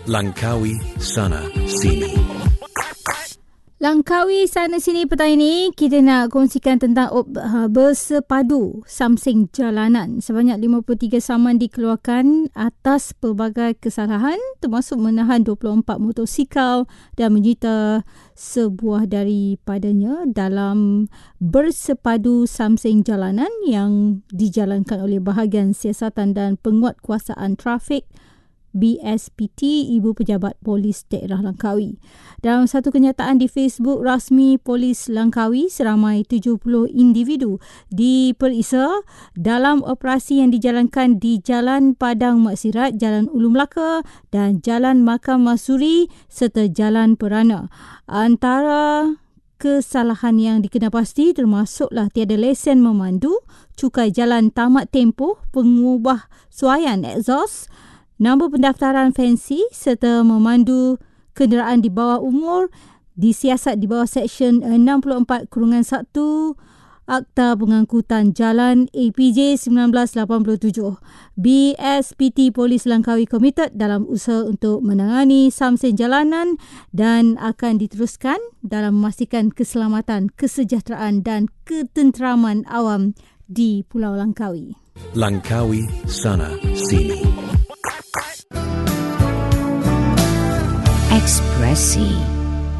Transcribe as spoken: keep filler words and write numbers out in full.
Langkawi sana sini. Langkawi sana sini petang ini kita nak kongsikan tentang uh, bersepadu samseng jalanan. Sebanyak lima puluh tiga saman dikeluarkan atas pelbagai kesalahan termasuk menahan dua puluh empat motosikal dan menyita sebuah daripadanya dalam bersepadu samseng jalanan yang dijalankan oleh Bahagian Siasatan dan Penguatkuasaan Trafik B S P T, Ibu Pejabat Polis Daerah Langkawi. Dalam satu kenyataan di Facebook rasmi Polis Langkawi, seramai tujuh puluh individu diperiksa dalam operasi yang dijalankan di Jalan Padang Maksirat, Jalan Ulu Melaka dan Jalan Makam Masuri serta Jalan Perana. Antara kesalahan yang dikenapasti termasuklah tiada lesen memandu, cukai jalan tamat tempoh, pengubah suaian exhaust, nombor pendaftaran fancy serta memandu kenderaan di bawah umur disiasat di bawah Seksyen enam puluh empat satu Akta Pengangkutan Jalan A P J seribu sembilan ratus lapan puluh tujuh. B S P T Polis Langkawi komited dalam usaha untuk menangani samseng jalanan dan akan diteruskan dalam memastikan keselamatan, kesejahteraan dan ketenteraman awam di Pulau Langkawi. Langkawi sana sini. Ekspresi